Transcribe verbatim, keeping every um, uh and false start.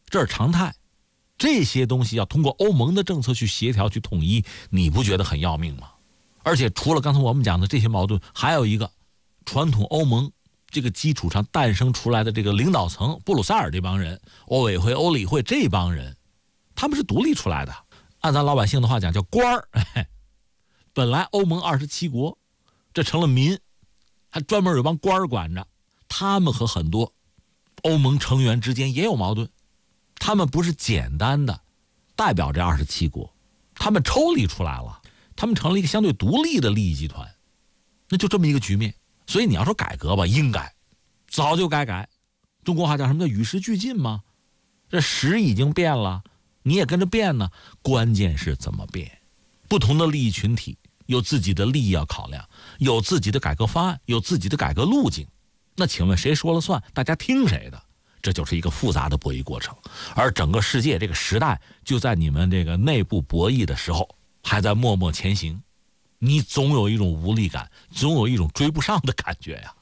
这是常态。这些东西要通过欧盟的政策去协调、去统一，你不觉得很要命吗？而且除了刚才我们讲的这些矛盾，还有一个传统欧盟这个基础上诞生出来的这个领导层，布鲁塞尔这帮人，欧委会、欧理会这帮人，他们是独立出来的，按咱老百姓的话讲叫官儿。本来欧盟二十七国，这成了民，还专门有帮官儿管着。他们和很多欧盟成员之间也有矛盾，他们不是简单的代表这二十七国，他们抽离出来了，他们成了一个相对独立的利益集团，那就这么一个局面。所以你要说改革吧，应该早就该改。中国话叫什么叫与时俱进吗？这时已经变了，你也跟着变呢。关键是怎么变？不同的利益群体有自己的利益要考量，有自己的改革方案，有自己的改革路径。那请问谁说了算？大家听谁的？这就是一个复杂的博弈过程。而整个世界这个时代就在你们这个内部博弈的时候还在默默前行，你总有一种无力感，总有一种追不上的感觉呀。